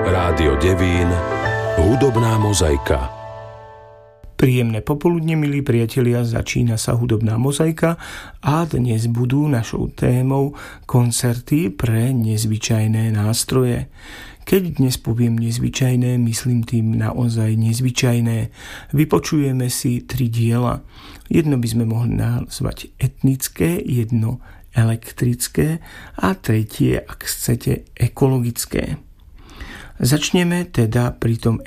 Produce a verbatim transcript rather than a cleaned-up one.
Rádio Devín, hudobná mozaika. Príjemné popoludne, milí priatelia, začína sa hudobná mozaika a dnes budú našou témou koncerty pre nezvyčajné nástroje. Keď dnes poviem nezvyčajné, myslím tým naozaj nezvyčajné. Vypočujeme si tri diela. Jedno by sme mohli nazvať etnické, jedno elektrické a tretie, ak chcete, ekologické. Začneme teda pri tom